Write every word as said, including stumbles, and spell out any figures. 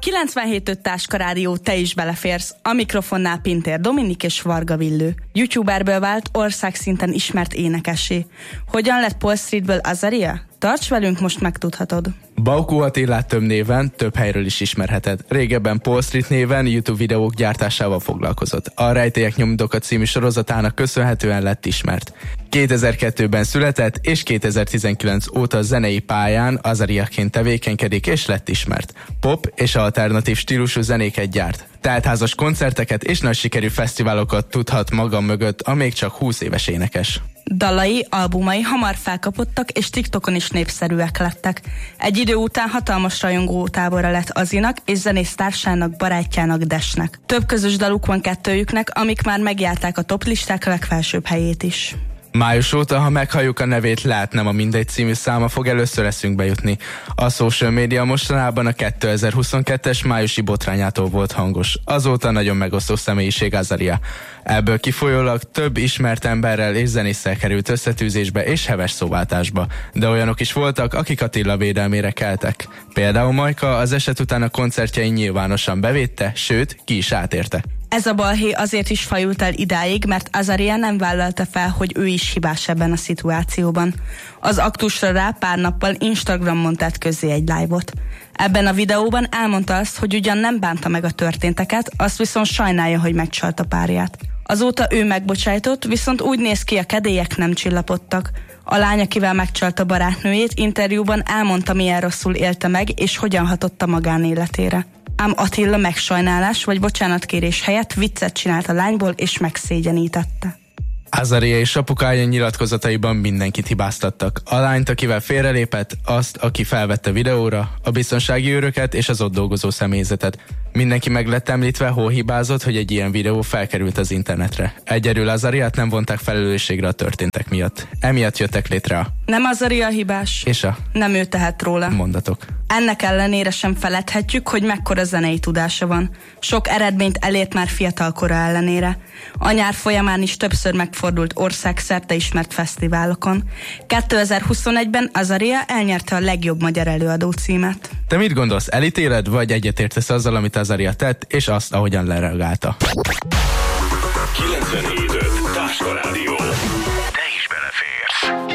kilencvenhét öt Táska Rádió, te is beleférsz. A mikrofonnál Pintér Dominik és Varga Villő. YouTuberből vált országszinten ismert énekessé. Hogyan lett Paul Streetből Azaria? Tarts velünk, most megtudhatod. Baukó Attilát több néven, több helyről is ismerheted. Régebben Paul Street néven YouTube videók gyártásával foglalkozott. A Rejtélyek Nyomdoka című sorozatának köszönhetően lett ismert. kétezer-kettőben született, és kétezer-tizenkilenc óta zenei pályán Azariaként tevékenykedik, és lett ismert. Pop és alternatív stílusú zenéket gyárt. Teltházas koncerteket és nagy sikerű fesztiválokat tudhat maga mögött a még csak húsz éves énekes. Dalai, albumai hamar felkapottak, és TikTokon is népszerűek lettek. Egy idő után hatalmas rajongó tábora lett Azinak és zenész társának, barátjának, Desnek. Több közös daluk van kettőjüknek, amik már megjárták a toplisták legfelsőbb helyét is. Május óta, ha meghalljuk a nevét, lehet nem a Mindegy című száma fog először eszünkbe jutni. A social media mostanában a kétezer-huszonkettes májusi botrányától volt hangos. Azóta nagyon megosztó személyiség Azaria. Ebből kifolyólag több ismert emberrel és zenésszel került összetűzésbe és heves szóváltásba. De olyanok is voltak, akik Attila védelmére keltek. Például Majka az eset után a koncertjein nyilvánosan bevédte, sőt, ki is átérte. Ez a balhé azért is fajult el idáig, mert Azaria nem vállalta fel, hogy ő is hibás ebben a szituációban. Az aktusra rá pár nappal Instagramon tett közzé egy live-ot. Ebben a videóban elmondta azt, hogy ugyan nem bánta meg a történteket, azt viszont sajnálja, hogy megcsalta párját. Azóta ő megbocsájtott, viszont úgy néz ki, a kedélyek nem csillapodtak. A lány, akivel megcsalta barátnőjét, interjúban elmondta, milyen rosszul élte meg, és hogyan hatott a magánéletére. Ám Attila megsajnálás vagy bocsánatkérés helyett viccet csinált a lányból, és megszégyenítette. Azaria és apukája nyilatkozataiban mindenkit hibáztattak. A lányt, akivel félrelépett, azt, aki felvette videóra, a biztonsági őröket és az ott dolgozó személyzetet. Mindenki meg lett említve, hol hibázott, hogy egy ilyen videó felkerült az internetre. Egyedül Azariát nem vonták felelősségre a történtek miatt. Emiatt jöttek létre a... Nem Azaria hibás. És a... Nem ő tehet róla. Mondatok. Ennek ellenére sem feledhetjük, hogy mekkora zenei tudása van. Sok eredményt elért már fiatalkora ellenére. A nyár folyamán is többször megfordult országszerte ismert fesztiválokon. kétezer-huszonegyben Azaria elnyerte a legjobb magyar előadó címet. Te mit gondolsz, elítéled, vagy egyetértesz azzal, amit Azaria tett, és azt, ahogyan lereagálta? kilencvenhét öt Táska Rádió. Te is beleférsz.